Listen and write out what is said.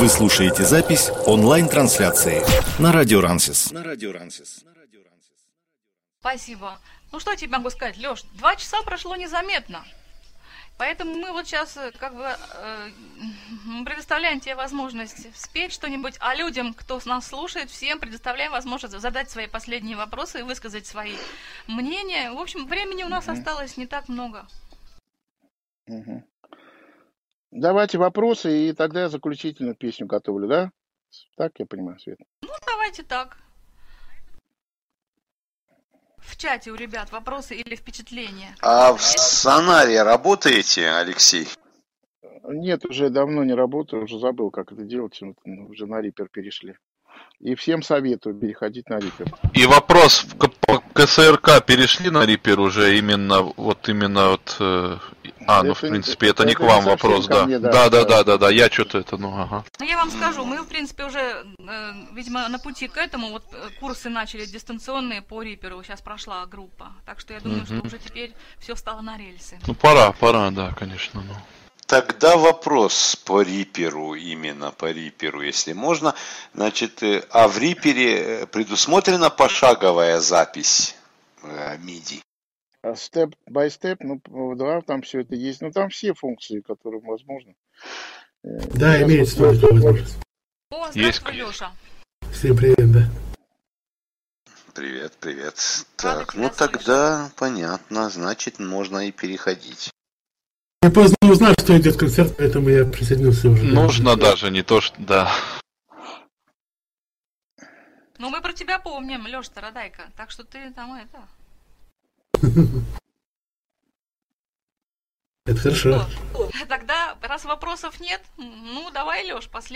Вы слушаете запись онлайн-трансляции на Радио Рансис. Спасибо. Ну что я тебе могу сказать, Лёш, 2 часа прошло незаметно. Поэтому мы вот сейчас предоставляем тебе возможность спеть что-нибудь, а людям, кто нас слушает, всем предоставляем возможность задать свои последние вопросы и высказать свои мнения. В общем, времени у нас осталось не так много. Давайте вопросы, и тогда я заключительную песню готовлю, да? Так я понимаю, Света? Ну, давайте так. В чате у ребят вопросы или впечатления? А в сценарии работаете, Алексей? Нет, уже давно не работаю, уже забыл, как это делать, уже на Reaper перешли. И всем советую переходить на Reaper. И вопрос, в КСРК перешли на Reaper уже в принципе, это не к вам вопрос, да. Мне, Да, я что-то ага. Ну, я вам скажу, мы, в принципе, уже, видимо, на пути к этому, вот курсы начали дистанционные по Reaper, сейчас прошла группа, так что я думаю, что уже теперь все встало на рельсы. Ну, пора, да, конечно, ну. Тогда вопрос по Reaper, именно по Reaper, если можно. Значит, а в Reaper предусмотрена пошаговая запись MIDI? Step by step, да, там все это есть. Но там все функции, которые возможны. Да, имеется тоже возможность. О, здравствуй, Лёша. Всем привет, да. Привет. Так, тогда понятно, значит, можно и переходить. Я поздно узнал, что идет концерт, поэтому я присоединился уже. Нужно даже, не то, что... Да. Ну, мы про тебя помним, Лёш Стародайко, так что ты там это... Это хорошо. Тогда, раз вопросов нет, давай, Лёш, последний.